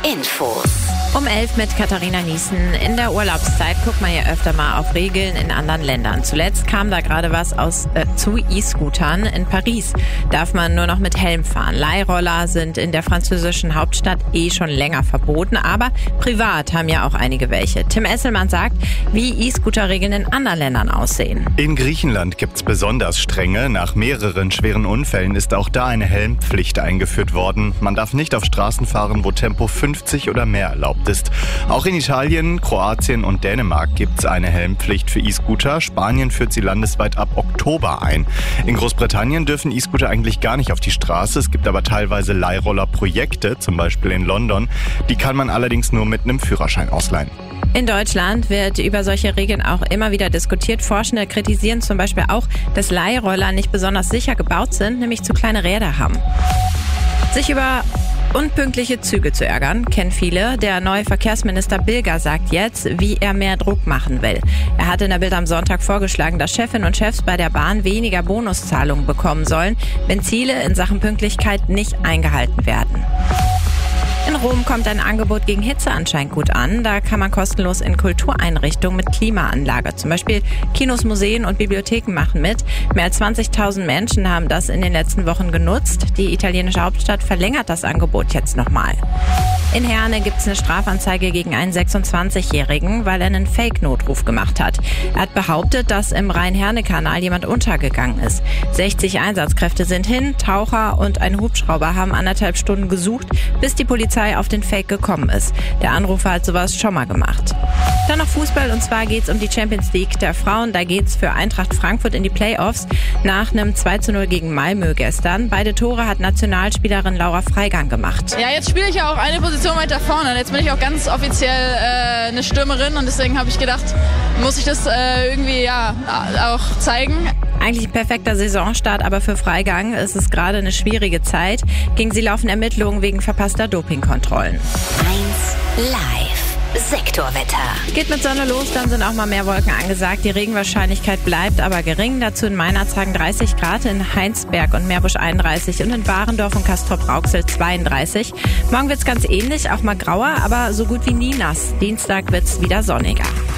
Infos. Um 11 mit Katharina Niesen. In der Urlaubszeit guckt man ja öfter mal auf Regeln in anderen Ländern. Zuletzt kam da gerade was zu E-Scootern. In Paris darf man nur noch mit Helm fahren. Leihroller sind in der französischen Hauptstadt schon länger verboten, aber privat haben ja auch einige welche. Tim Esselmann sagt, wie E-Scooter-Regeln in anderen Ländern aussehen. In Griechenland gibt's besonders strenge. Nach mehreren schweren Unfällen ist auch da eine Helmpflicht eingeführt worden. Man darf nicht auf Straßen fahren, wo Tempo 50 oder mehr erlaubt ist. Auch in Italien, Kroatien und Dänemark gibt's eine Helmpflicht für E-Scooter. Spanien führt sie landesweit ab Oktober ein. In Großbritannien dürfen E-Scooter eigentlich gar nicht auf die Straße. Es gibt aber teilweise Leihroller-Projekte, zum Beispiel in London. Die kann man allerdings nur mit einem Führerschein ausleihen. In Deutschland wird über solche Regeln auch immer wieder diskutiert. Forschende kritisieren zum Beispiel auch, dass Leihroller nicht besonders sicher gebaut sind, nämlich zu kleine Räder haben. Sich über unpünktliche Züge zu ärgern, kennen viele. Der neue Verkehrsminister Bilger sagt jetzt, wie er mehr Druck machen will. Er hat in der Bild am Sonntag vorgeschlagen, dass Chefinnen und Chefs bei der Bahn weniger Bonuszahlungen bekommen sollen, wenn Ziele in Sachen Pünktlichkeit nicht eingehalten werden. In Rom kommt ein Angebot gegen Hitze anscheinend gut an. Da kann man kostenlos in Kultureinrichtungen mit Klimaanlage, zum Beispiel Kinos, Museen und Bibliotheken machen mit. Mehr als 20.000 Menschen haben das in den letzten Wochen genutzt. Die italienische Hauptstadt verlängert das Angebot jetzt nochmal. In Herne gibt es eine Strafanzeige gegen einen 26-Jährigen, weil er einen Fake-Notruf gemacht hat. Er hat behauptet, dass im Rhein-Herne-Kanal jemand untergegangen ist. 60 Einsatzkräfte sind hin, Taucher und ein Hubschrauber haben 1,5 Stunden gesucht, bis die Polizei auf den Fake gekommen ist. Der Anrufer hat sowas schon mal gemacht. Dann noch Fußball, und zwar geht's um die Champions League der Frauen. Da geht's für Eintracht Frankfurt in die Playoffs nach einem 2:0 gegen Malmö gestern. Beide Tore hat Nationalspielerin Laura Freigang gemacht. Ja, jetzt spiele ich ja auch eine Position weiter vorne. Jetzt bin ich auch ganz offiziell eine Stürmerin und deswegen habe ich gedacht, muss ich das irgendwie auch zeigen. Eigentlich ein perfekter Saisonstart, aber für Freigang ist es gerade eine schwierige Zeit. Gegen sie laufen Ermittlungen wegen verpasster Dopingkontrollen. 1 Live. Sektorwetter. Geht mit Sonne los, dann sind auch mal mehr Wolken angesagt. Die Regenwahrscheinlichkeit bleibt aber gering. Dazu in Meinerzhagen 30 Grad, in Heinsberg und Meerbusch 31 und in Barendorf und Castrop-Rauxel 32. Morgen wird's ganz ähnlich, auch mal grauer, aber so gut wie nie nass. Dienstag wird's wieder sonniger.